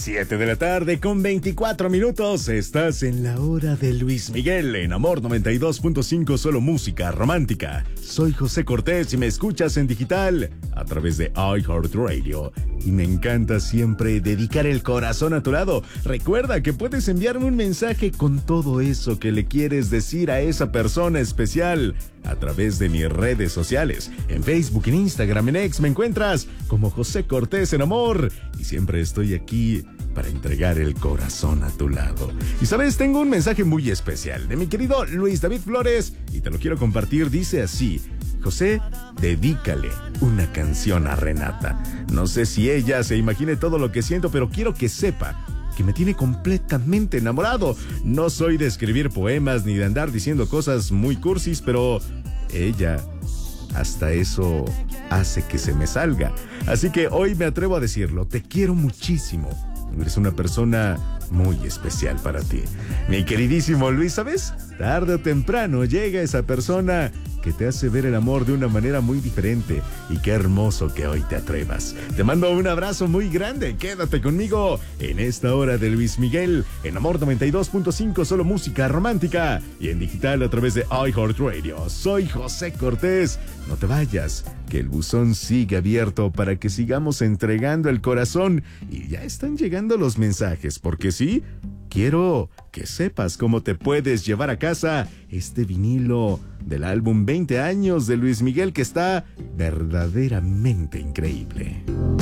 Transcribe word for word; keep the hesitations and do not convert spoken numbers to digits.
Siete de la tarde con veinticuatro minutos. Estás en la hora de Luis Miguel en Amor noventa y dos punto cinco, solo música romántica. Soy José Cortés y me escuchas en digital a través de iHeartRadio. Y me encanta siempre dedicar el corazón a tu lado. Recuerda que puedes enviarme un mensaje con todo eso que le quieres decir a esa persona especial a través de mis redes sociales. En Facebook, en Instagram, en X me encuentras como José Cortés en Amor. Y siempre estoy aquí para entregar el corazón a tu lado. Y sabes, tengo un mensaje muy especial de mi querido Luis David Flores y te lo quiero compartir. Dice así: José, dedícale una canción a Renata. No sé si ella se imagine todo lo que siento, pero quiero que sepa que me tiene completamente enamorado. No soy de escribir poemas ni de andar diciendo cosas muy cursis, pero ella hasta eso hace que se me salga. Así que hoy me atrevo a decirlo, te quiero muchísimo. Eres una persona muy especial para ti. Mi queridísimo Luis, ¿sabes? Tarde o temprano llega esa persona que te hace ver el amor de una manera muy diferente. Y qué hermoso que hoy te atrevas. Te mando un abrazo muy grande. Quédate conmigo en esta hora de Luis Miguel en Amor noventa y dos punto cinco, solo música romántica. Y en digital a través de iHeartRadio. Soy José Cortés. No te vayas, que el buzón sigue abierto para que sigamos entregando el corazón. Y ya están llegando los mensajes, porque sí, quiero que sepas cómo te puedes llevar a casa este vinilo del álbum veinte años de Luis Miguel, que está verdaderamente increíble.